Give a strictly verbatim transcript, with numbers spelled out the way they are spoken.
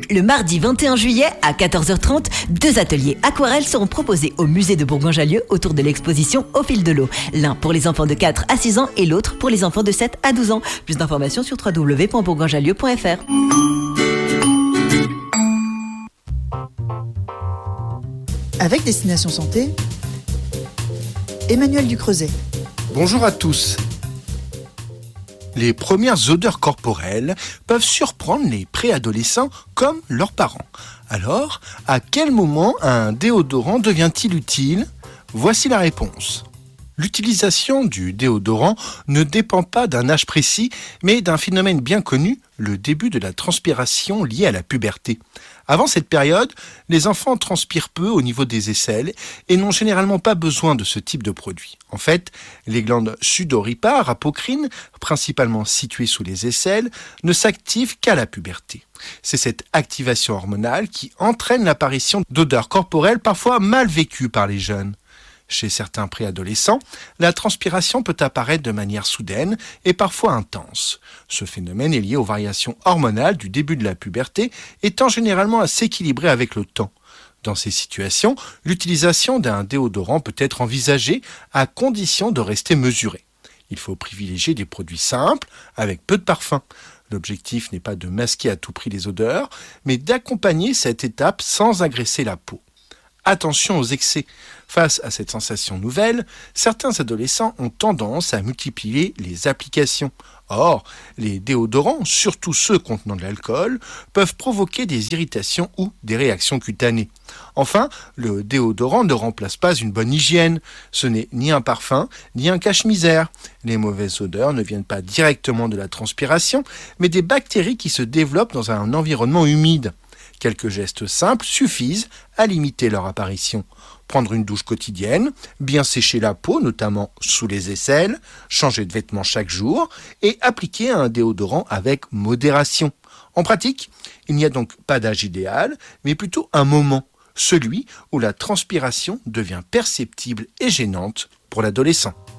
Le mardi vingt et un juillet à quatorze heures trente, deux ateliers aquarelles seront proposés au musée de Bourgoin-Jallieu autour de l'exposition Au fil de l'eau. L'un pour les enfants de quatre à six ans et l'autre pour les enfants de sept à douze ans. Plus d'informations sur w w w point bourgoin jallieu point f r. Avec Destination Santé, Emmanuel Ducreuset. Bonjour à tous. Les premières odeurs corporelles peuvent surprendre les préadolescents comme leurs parents. Alors, à quel moment un déodorant devient-il utile ? Voici la réponse. L'utilisation du déodorant ne dépend pas d'un âge précis, mais d'un phénomène bien connu, le début de la transpiration liée à la puberté. Avant cette période, les enfants transpirent peu au niveau des aisselles et n'ont généralement pas besoin de ce type de produit. En fait, les glandes sudoripares, apocrines, principalement situées sous les aisselles, ne s'activent qu'à la puberté. C'est cette activation hormonale qui entraîne l'apparition d'odeurs corporelles parfois mal vécues par les jeunes. Chez certains préadolescents, la transpiration peut apparaître de manière soudaine et parfois intense. Ce phénomène est lié aux variations hormonales du début de la puberté, étant généralement à s'équilibrer avec le temps. Dans ces situations, l'utilisation d'un déodorant peut être envisagée à condition de rester mesuré. Il faut privilégier des produits simples, avec peu de parfum. L'objectif n'est pas de masquer à tout prix les odeurs, mais d'accompagner cette étape sans agresser la peau. Attention aux excès. Face à cette sensation nouvelle, certains adolescents ont tendance à multiplier les applications. Or, les déodorants, surtout ceux contenant de l'alcool, peuvent provoquer des irritations ou des réactions cutanées. Enfin, le déodorant ne remplace pas une bonne hygiène. Ce n'est ni un parfum, ni un cache-misère. Les mauvaises odeurs ne viennent pas directement de la transpiration, mais des bactéries qui se développent dans un environnement humide. Quelques gestes simples suffisent à limiter leur apparition. Prendre une douche quotidienne, bien sécher la peau, notamment sous les aisselles, changer de vêtements chaque jour et appliquer un déodorant avec modération. En pratique, il n'y a donc pas d'âge idéal, mais plutôt un moment, celui où la transpiration devient perceptible et gênante pour l'adolescent.